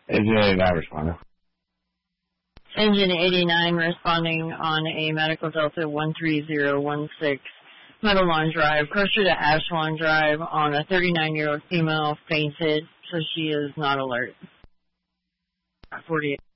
Engine 89 responding. Engine 89 responding on a Medical Delta 13016 Meadowlawn Drive, closer to Ashland Drive on a 39-year-old female fainted, so she is not alert. 48.